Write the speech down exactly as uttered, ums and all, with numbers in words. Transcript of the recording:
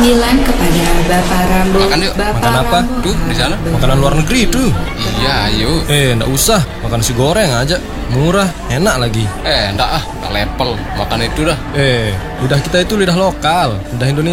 cemilan kepada Bapak Rambo. Makan yuk. Bapak Makan apa? Rambo Tuh, di sana. Makanan luar negeri itu. Iya, ayo. Eh, nggak usah. Makan nasi goreng aja. Murah, enak lagi. Eh, enggak ah, enggak level. Makan itu dah. Eh, lidah kita itu lidah lokal, lidah Indonesia.